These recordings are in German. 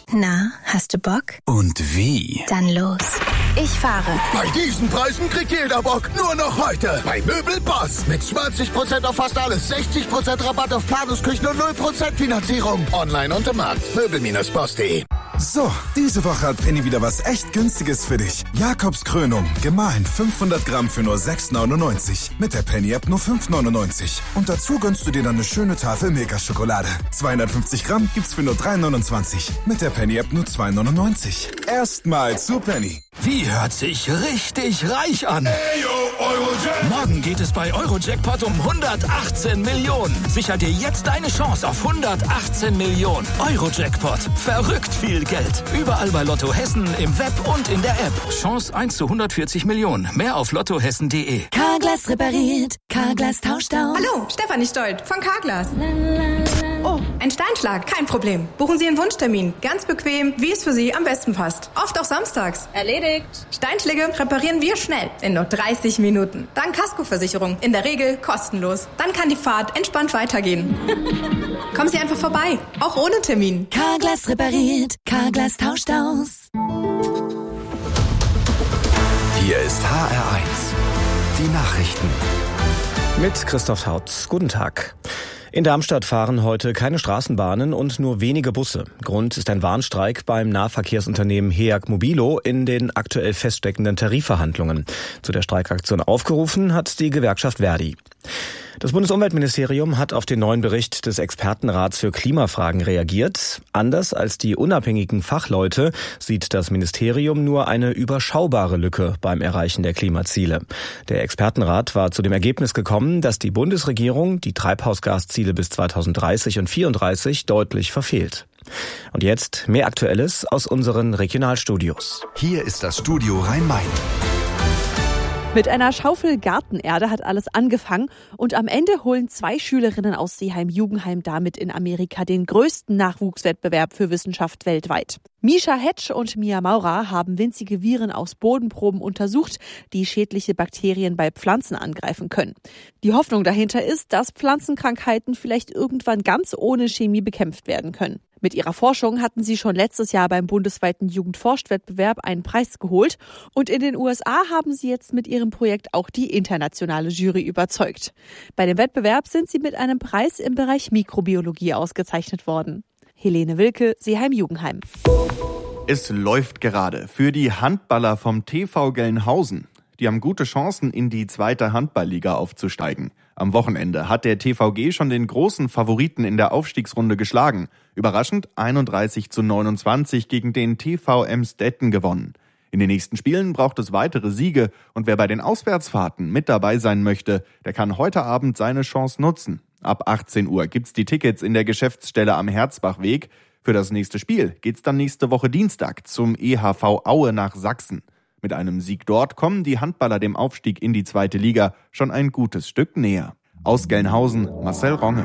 Na, hast du Bock? Und wie? Dann los. Ich fahre. Bei diesen Preisen kriegt jeder Bock. Nur noch heute. Bei Möbelboss. Mit 20% auf fast alles. 60% Rabatt auf Planungsküchen und 0% Finanzierung. Online und im Markt. Möbel-boss.de. So, diese Woche hat Penny wieder was echt Günstiges für dich. Jakobs Krönung, gemahlen 500 Gramm für nur 6,99. Mit der Penny-App nur 5,99. Und dazu gönnst du dir dann eine schöne Tafel Milka-Schokolade. 250 Gramm gibt's für nur 3,29. Mit der Penny-App nur 2,99. Erstmal zu Penny. Die hört sich richtig reich an. Hey, yo, Eurojackpot. Morgen geht es bei Eurojackpot um 118 Millionen. Sicher dir jetzt deine Chance auf 118 Millionen. Eurojackpot. Verrückt viel Geld. Überall bei Lotto Hessen, im Web und in der App. Chance 1 zu 140 Millionen. Mehr auf lottohessen.de. Carglass repariert. Carglass tauscht aus. Hallo, Stefanie Stolt von Carglass. Oh, ein Steinschlag. Kein Problem. Buchen Sie einen Wunschtermin. Ganz bequem, wie es für Sie am besten passt. Oft auch samstags. Erledigt. Steinschläge reparieren wir schnell. In nur 30 Minuten. Dann Kaskoversicherung. In der Regel kostenlos. Dann kann die Fahrt entspannt weitergehen. Kommen Sie einfach vorbei. Auch ohne Termin. Carglass repariert. Carglass tauscht aus. Hier ist HR1. Die Nachrichten. Mit Christoph Hautz. Guten Tag. In Darmstadt fahren heute keine Straßenbahnen und nur wenige Busse. Grund ist ein Warnstreik beim Nahverkehrsunternehmen HEAG Mobilo in den aktuell feststeckenden Tarifverhandlungen. Zu der Streikaktion aufgerufen hat die Gewerkschaft Verdi. Das Bundesumweltministerium hat auf den neuen Bericht des Expertenrats für Klimafragen reagiert. Anders als die unabhängigen Fachleute sieht das Ministerium nur eine überschaubare Lücke beim Erreichen der Klimaziele. Der Expertenrat war zu dem Ergebnis gekommen, dass die Bundesregierung die Treibhausgasziele bis 2030 und 2034 deutlich verfehlt. Und jetzt mehr Aktuelles aus unseren Regionalstudios. Hier ist das Studio Rhein-Main. Mit einer Schaufel Gartenerde hat alles angefangen und am Ende holen 2 Schülerinnen aus Seeheim-Jugendheim damit in Amerika den größten Nachwuchswettbewerb für Wissenschaft weltweit. Misha Hetsch und Mia Maurer haben winzige Viren aus Bodenproben untersucht, die schädliche Bakterien bei Pflanzen angreifen können. Die Hoffnung dahinter ist, dass Pflanzenkrankheiten vielleicht irgendwann ganz ohne Chemie bekämpft werden können. Mit ihrer Forschung hatten sie schon letztes Jahr beim bundesweiten Jugendforscht-Wettbewerb einen Preis geholt. Und in den USA haben sie jetzt mit ihrem Projekt auch die internationale Jury überzeugt. Bei dem Wettbewerb sind sie mit einem Preis im Bereich Mikrobiologie ausgezeichnet worden. Helene Wilke, Seeheim-Jugendheim. Es läuft gerade für die Handballer vom TV Gelnhausen. Die haben gute Chancen, in die 2. Handballliga aufzusteigen. Am Wochenende hat der TVG schon den großen Favoriten in der Aufstiegsrunde geschlagen. Überraschend 31:29 gegen den TV Emsdetten gewonnen. In den nächsten Spielen braucht es weitere Siege und wer bei den Auswärtsfahrten mit dabei sein möchte, der kann heute Abend seine Chance nutzen. Ab 18 Uhr gibt's die Tickets in der Geschäftsstelle am Herzbachweg. Für das nächste Spiel geht's dann nächste Woche Dienstag zum EHV Aue nach Sachsen. Mit einem Sieg dort kommen die Handballer dem Aufstieg in die 2. Liga schon ein gutes Stück näher. Aus Gelnhausen, Marcel Ronge.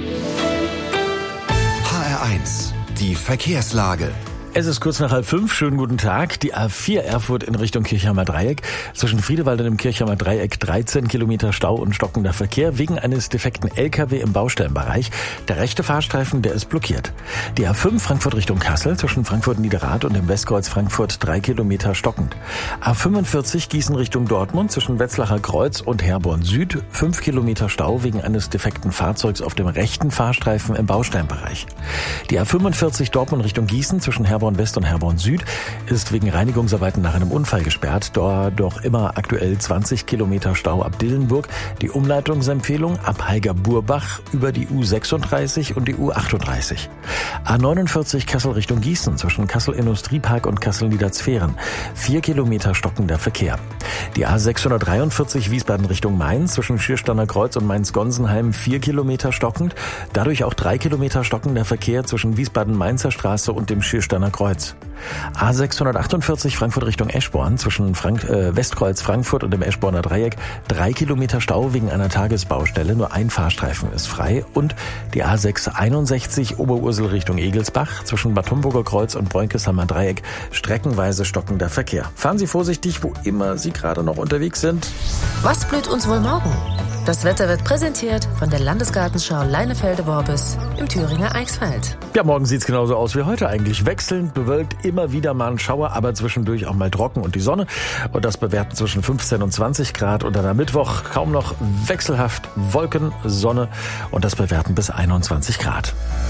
HR1. Die Verkehrslage. Es ist kurz nach 4:30. Schönen guten Tag. Die A4 Erfurt in Richtung Kirchheimer Dreieck. Zwischen Friedewald und dem Kirchheimer Dreieck 13 Kilometer Stau und stockender Verkehr wegen eines defekten LKW im Baustellenbereich. Der rechte Fahrstreifen, der ist blockiert. Die A5 Frankfurt Richtung Kassel zwischen Frankfurt-Niederrad und dem Westkreuz Frankfurt 3 Kilometer stockend. A45 Gießen Richtung Dortmund zwischen Wetzlacher Kreuz und Herborn Süd 5 Kilometer Stau wegen eines defekten Fahrzeugs auf dem rechten Fahrstreifen im Baustellenbereich. Die A45 Dortmund Richtung Gießen zwischen Herborn West und Herborn Süd ist wegen Reinigungsarbeiten nach einem Unfall gesperrt. Dort doch immer aktuell 20 Kilometer Stau ab Dillenburg. Die Umleitungsempfehlung ab Heiger-Burbach über die U36 und die U38. A49 Kassel Richtung Gießen zwischen Kassel Industriepark und Kassel Niederzferen. 4 Kilometer stockender Verkehr. Die A643 Wiesbaden Richtung Mainz zwischen Schiersteiner Kreuz und Mainz-Gonsenheim 4 Kilometer stockend. Dadurch auch 3 Kilometer stockender Verkehr zwischen Wiesbaden-Mainzer Straße und dem Schiersteiner Kreuz. A648 Frankfurt Richtung Eschborn zwischen Westkreuz Frankfurt und dem Eschborner Dreieck 3 Kilometer Stau wegen einer Tagesbaustelle. Nur ein Fahrstreifen ist frei. Und die A661 Oberursel Richtung Egelsbach zwischen Bad Homburger Kreuz und Bräunkesheimer Dreieck streckenweise stockender Verkehr. Fahren Sie vorsichtig, wo immer Sie gerade noch unterwegs sind. Was blüht uns wohl morgen? Das Wetter wird präsentiert von der Landesgartenschau Leinefelde-Worbis im Thüringer Eichsfeld. Ja, morgen sieht's genauso aus wie heute eigentlich. Wechselnd bewölkt, immer wieder mal ein Schauer, aber zwischendurch auch mal trocken und die Sonne. Und das bewerten zwischen 15 und 20 Grad. Und dann am Mittwoch kaum noch wechselhaft Wolken, Sonne und das bewerten bis 21 Grad.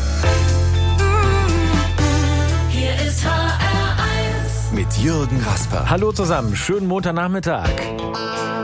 Hier ist HR1 mit Jürgen Rasper. Hallo zusammen, schönen Montagnachmittag.